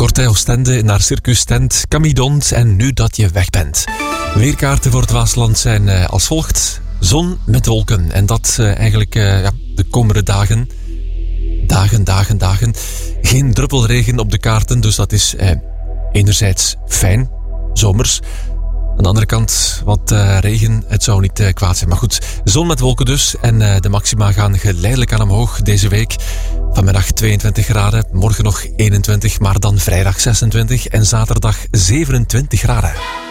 Binnenkort Oostende naar Circus Tent, Camidont en Nu Dat Je Weg Bent. Weerkaarten voor het Waasland zijn als volgt. Zon met wolken. En dat eigenlijk de komende dagen. Dagen. Geen druppelregen op de kaarten, dus dat is enerzijds fijn, zomers. Aan de andere kant wat regen, het zou niet kwaad zijn. Maar goed, zon met wolken dus. En de maxima gaan geleidelijk aan omhoog deze week. Vanmiddag 22 graden, morgen nog 21, maar dan vrijdag 26 en zaterdag 27 graden.